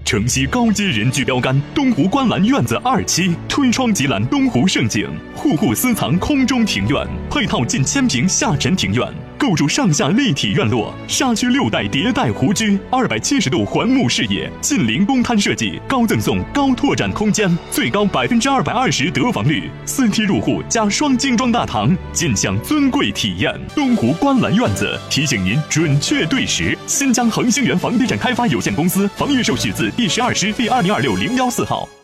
城西高阶人居标杆东湖观澜院子2期，推窗即览东湖胜景，户户私藏空中庭院，配套近1000平下沉庭院，构筑上下立体院落，沙区6代迭代湖居，270度环幕视野，近邻公摊设计，高赠送高拓展空间，最高220%得房率，4梯入户加双精装大堂，尽享尊贵体验。东湖观澜院子提醒您准确对时。新疆恒星源房地产开发有限公司房业手续字第12师第2026-014号。